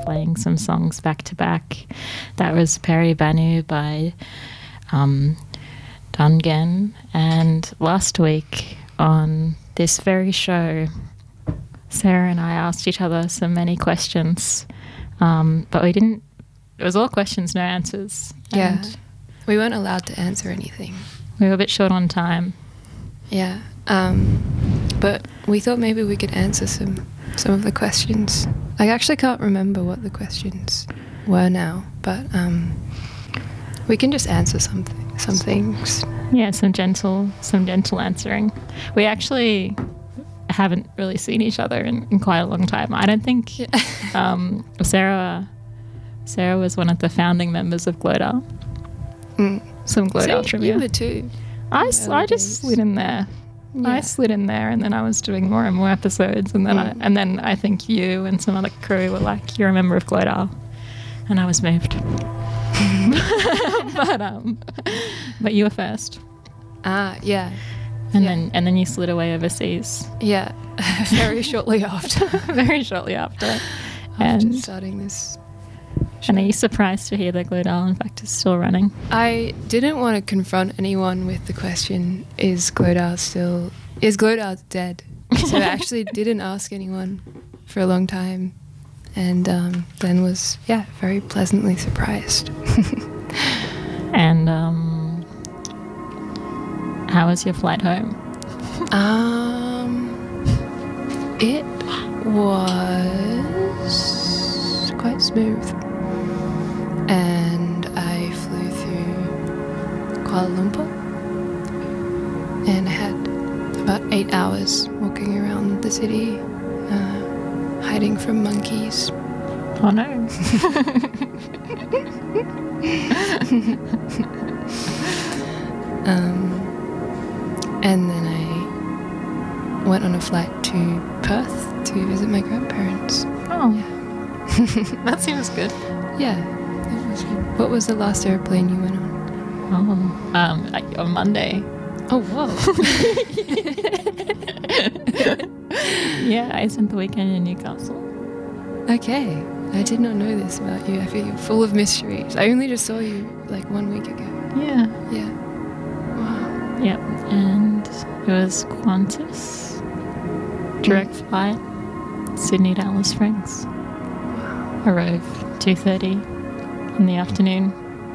playing some songs back to back. That was Peri Banu by Dungan. And last week on this very show, Sarah and I asked each other so many questions, but we didn't. It was all questions, no answers. Yeah. And We weren't allowed to answer anything. we were a bit short on time. Yeah. But we thought maybe we could answer some of the questions. I actually can't remember what the questions were now, but we can just answer some things. Yeah, some gentle answering. We actually haven't really seen each other in quite a long time. I don't think Sarah was one of the founding members of Glodal. Some Glodal trivia. You were too. I just slid in there. Yeah. I slid in there, and then I was doing more and more episodes, and then I think you and some other crew were like, "You're a member of Glodal," and I was moved. but you were first. Yeah. And then you slid away overseas. Yeah. Very shortly after. Very shortly after. After And starting this. are you surprised to hear that Glodal, in fact, is still running? I didn't want to confront anyone with the question, is Glodal dead? So I actually didn't ask anyone for a long time, and then was, very pleasantly surprised. And how was your flight home? It was quite smooth. And I flew through Kuala Lumpur, and I had about 8 hours walking around the city, hiding from monkeys. Oh no. And then I went on a flight to Perth to visit my grandparents. Oh. That seems good. Yeah. What was the last airplane you went on? On Monday. Oh, whoa. Yeah, I spent the weekend in Newcastle. Okay. I did not know this about you. I feel you're full of mysteries. I only just saw you like 1 week ago. Yeah. Yeah. Wow. Yep. And it was Qantas. Direct flight. Sydney to Alice Springs. Wow. Arrived 2:30 in the afternoon.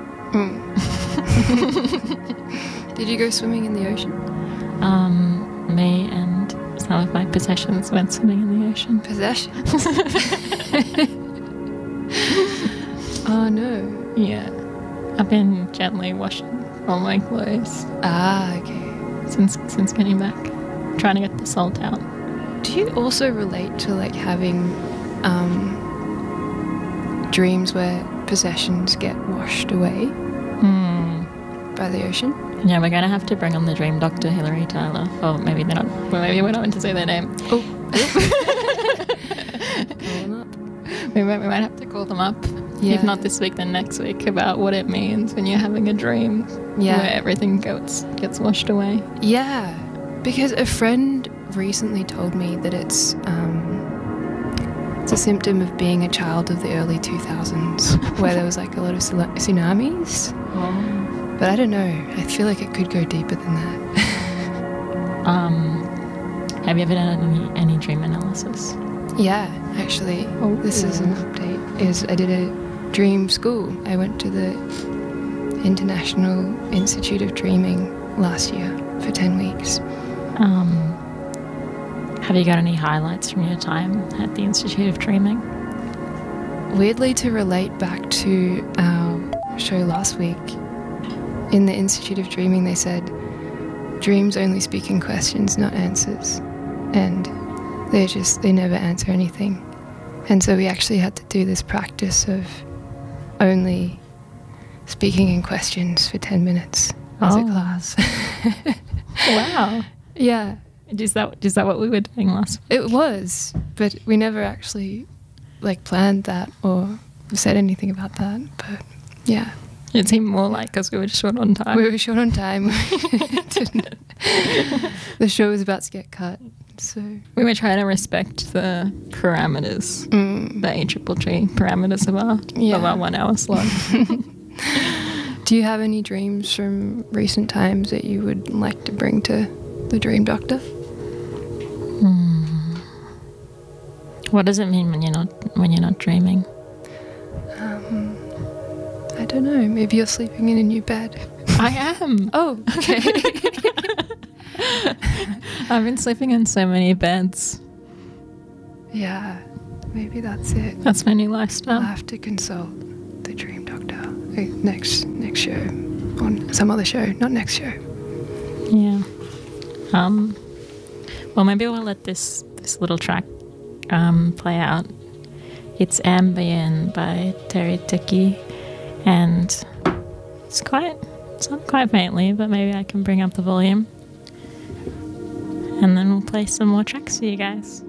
Did you go swimming in the ocean? Me and some of my possessions went swimming in the ocean. Possessions? Oh no. Yeah. I've been gently washing all my clothes Okay. since getting back. Trying to get the salt out. Do you also relate to like having dreams where possessions get washed away by the ocean? Yeah, we're going to have to bring on the dream doctor, Hilary Tyler. Oh, maybe they're not. Well, maybe we're not meant to say their name. Oh. Call them up. We might have to call them up. Yeah. If not this week, then next week, about what it means when you're having a dream where everything gets washed away. Yeah, because a friend recently told me that it's a symptom of being a child of the early 2000s, where there was like a lot of tsunamis. Oh. But I don't know. I feel like it could go deeper than that. Have you ever done any dream analysis? Yeah, actually, this is an update. I did a dream school. I went to the International Institute of Dreaming last year for 10 weeks. Have you got any highlights from your time at the Institute of Dreaming? Weirdly, to relate back to our show last week, in the Institute of Dreaming they said, dreams only speak in questions, not answers. And they never answer anything. And so we actually had to do this practice of only speaking in questions for 10 minutes as a class. Wow. Yeah. Is that what we were doing last week? It was, but we never actually planned that or said anything about that. But yeah. It seemed more like because we were short on time. We were short on time. The show was about to get cut. So we were trying to respect the parameters, the ACCC parameters of our 1 hour slot. Do you have any dreams from recent times that you would like to bring to the Dream Doctor? What does it mean when you're not dreaming? I don't know. Maybe you're sleeping in a new bed. I am. Oh, okay. I've been sleeping in so many beds. Yeah, maybe that's it. That's my new I'll lifestyle. have to consult the Dream Doctor next show, on some other show, not next show. Yeah. Well, maybe we'll let this little track play out. It's Ambien by Terry Dickey, and it's not quite faintly, but maybe I can bring up the volume. And then we'll play some more tracks for you guys.